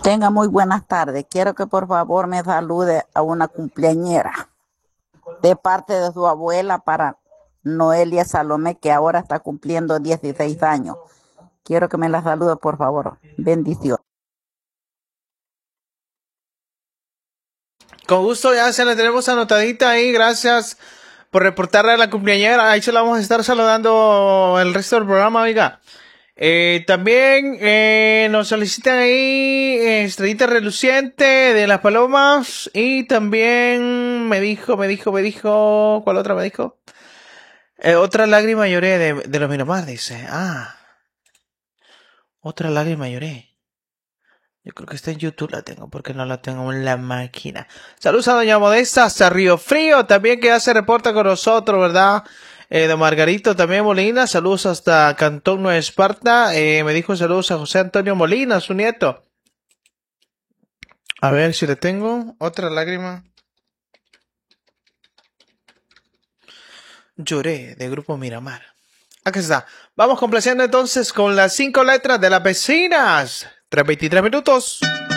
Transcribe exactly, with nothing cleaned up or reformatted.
Tenga muy buenas tardes. Quiero que por favor me salude a una cumpleañera de parte de su abuela para Noelia Salomé, que ahora está cumpliendo dieciséis años. Quiero que me la salude, por favor. Bendición. Con gusto, ya se la tenemos anotadita ahí. Gracias por reportarle a la cumpleañera. Ahí se la vamos a estar saludando el resto del programa, oiga. Eh, también eh, nos solicitan ahí eh, estrellita reluciente de las palomas. Y también me dijo, me dijo, me dijo. ¿Cuál otra me dijo? Eh, otra lágrima lloré de, de los Miramar, dice. Ah, otra lágrima lloré. Yo creo que está en YouTube, la tengo, porque no la tengo en la máquina. Saludos a doña Modesta, hasta Río Frío, también que ya se reporta con nosotros, ¿verdad? Eh, don Margarito también Molina, saludos hasta Cantón Nueva Esparta. Eh, me dijo saludos a José Antonio Molina, su nieto. A ver si le tengo otra lágrima. Lloré, de Grupo Miramar. Aquí está. Vamos complaciendo entonces con las cinco letras de las vecinas. Tras veintitrés minutos.